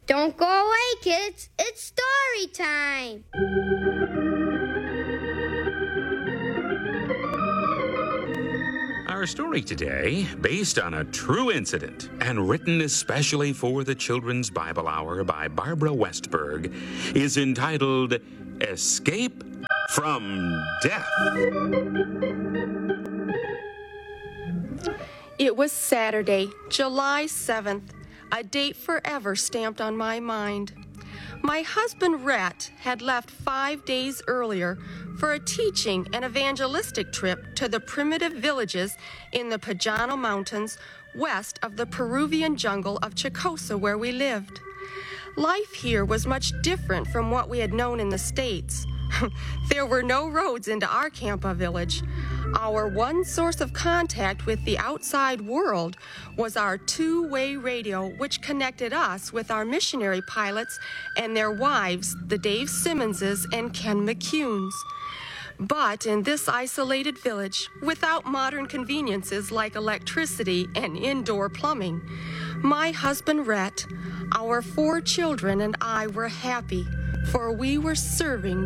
Don't go away, kids. It's story time. Our story today, based on a true incident and written especially for the Children's Bible Hour by Barbara Westberg, is entitled Escape from Death. It was Saturday, July 7th, a date forever stamped on my mind. My husband, Rhett, had left 5 days earlier for a teaching and evangelistic trip to the primitive villages in the Pajano Mountains west of the Peruvian jungle of Chicosa where we lived. Life here was much different from what we had known in the States. There were no roads into our Campa village. Our one source of contact with the outside world was our two-way radio, which connected us with our missionary pilots and their wives, the Dave Simmonses and Ken McCunes. But in this isolated village, without modern conveniences like electricity and indoor plumbing, my husband Rhett, our 4 children, and I were happy, for we were serving